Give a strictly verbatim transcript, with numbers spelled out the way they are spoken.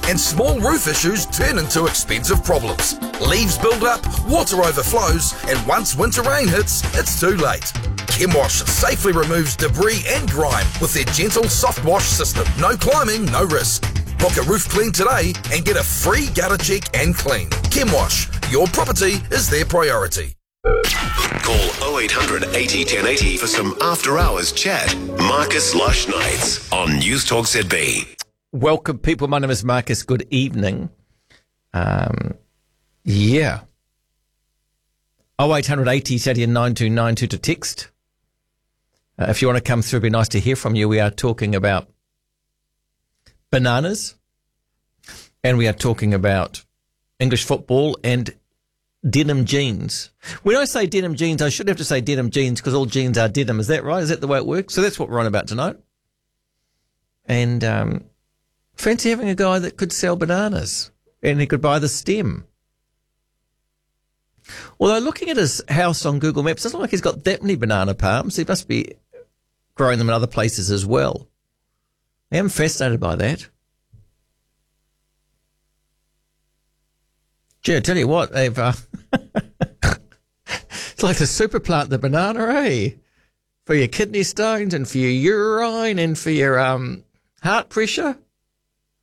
and small roof issues turn into expensive problems. Leaves build up, water overflows, and once winter rain hits, it's too late. ChemWash safely removes debris and grime with their gentle soft wash system. No climbing, no risk. Book a roof clean today and get a free gutter check and clean. ChemWash, your property is their priority. Call oh eight hundred eighty ten eighty for some after-hours chat. Marcus Lush Nights on News Talk Z B. Welcome, people. My name is Marcus. Good evening. Um, yeah. oh eight hundred eighty nine two nine two to text. Uh, if you want to come through, it'd be nice to hear from you. We are talking about bananas, and we are talking about English football and denim jeans. When I say denim jeans, I should have to say denim jeans because all jeans are denim. Is that right? Is that the way it works? So that's what we're on about tonight. And um, fancy having a guy that could sell bananas and he could buy the stem. Although looking at his house on Google Maps, it doesn't look like he's got that many banana palms. He must be growing them in other places as well. I am fascinated by that. Gee, I tell you what, they've, uh, it's like the super plant, the banana, eh? For your kidney stones and for your urine and for your um, heart pressure.